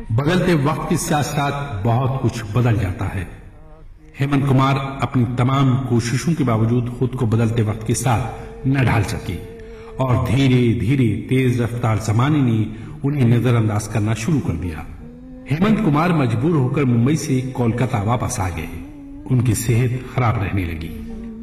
बदलते वक्त के साथ साथ बहुत कुछ बदल जाता है। हेमंत कुमार अपनी तमाम कोशिशों के बावजूद खुद को बदलते वक्त के साथ न ढाल सके और धीरे धीरे तेज रफ्तार जमाने ने उन्हें नजरअंदाज करना शुरू कर दिया। हेमंत कुमार मजबूर होकर मुंबई से कोलकाता वापस आ गए। उनकी सेहत खराब रहने लगी।